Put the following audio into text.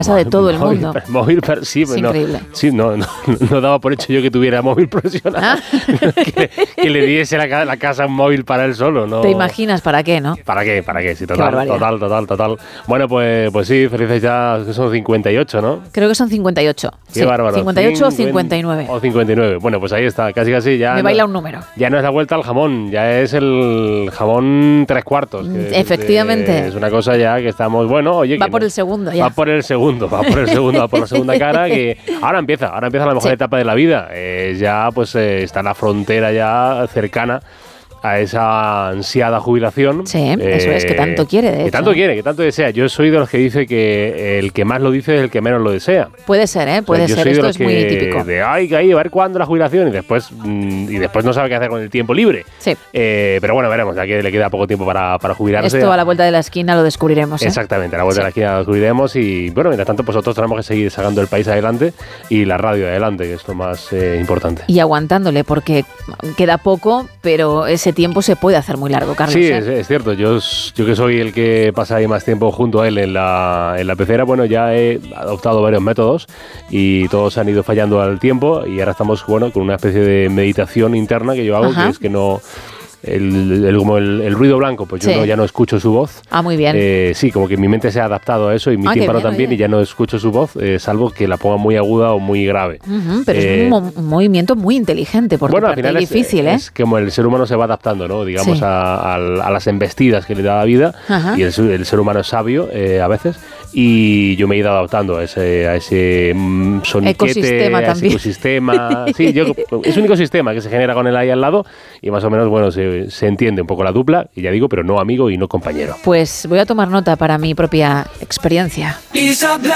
casa de todo el mundo. Móvil, sí, es increíble. Sí, no daba por hecho yo que tuviera móvil profesional. que le diese la casa un móvil para él solo, ¿no? ¿Te imaginas para qué, no? ¿Para qué? Sí, total. Bueno, pues sí, felices ya, que son 58, ¿no? Creo que son 58. Qué sí, bárbaro. 58 o 59. O 59. Bueno, pues ahí está, casi ya. Me baila un número. Ya no es la vuelta al jamón, ya es el jamón 3/4. Efectivamente. Es una cosa ya que estamos, bueno, oye... Va por el segundo ya. Va por la segunda cara, que ahora empieza la mejor etapa de la vida. Ya pues está la frontera ya cercana a esa ansiada jubilación. Sí, eso es, que tanto quiere, de hecho. Que tanto desea. Yo soy de los que dice que el que más lo dice es el que menos lo desea. Puede ser, ¿eh? Puede ser. Esto es muy típico. Hay que ir a ver cuándo la jubilación y después no sabe qué hacer con el tiempo libre. Sí. Pero bueno, veremos, ya que le queda poco tiempo para jubilarse. Esto a la vuelta de la esquina lo descubriremos, ¿eh? Exactamente, a la vuelta de la esquina lo descubriremos y bueno, mientras tanto, pues nosotros tenemos que seguir sacando el país adelante y la radio adelante, que es lo más importante. Y aguantándole, porque queda poco, pero ese tiempo se puede hacer muy largo, Carlos. Sí, es cierto. Yo que soy el que pasa ahí más tiempo junto a él en la pecera, bueno, ya he adoptado varios métodos y todos han ido fallando al tiempo y ahora estamos, bueno, con una especie de meditación interna que yo hago, que es que no... como el ruido blanco, pues yo ya no escucho su voz. Ah, muy bien. Sí, como que mi mente se ha adaptado a eso y mi tímpano también, y ya no escucho su voz, salvo que la ponga muy aguda o muy grave. Pero es un movimiento muy inteligente, porque bueno, al final es difícil, ¿eh? Es como el ser humano se va adaptando, ¿no? Digamos, a las embestidas que le da la vida. Y el ser humano es sabio a veces, y yo me he ido adaptando a ese soniquete, ecosistema. Sí, es un ecosistema que se genera con él ahí al lado y más o menos, bueno, se entiende un poco la dupla, y ya digo, pero no amigo y no compañero. Pues voy a tomar nota para mi propia experiencia.